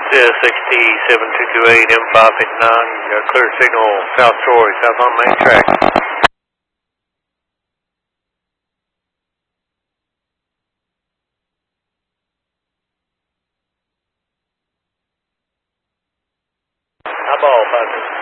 XT7228 M589, clear signal South Troy, south on main track. Eyeball 5.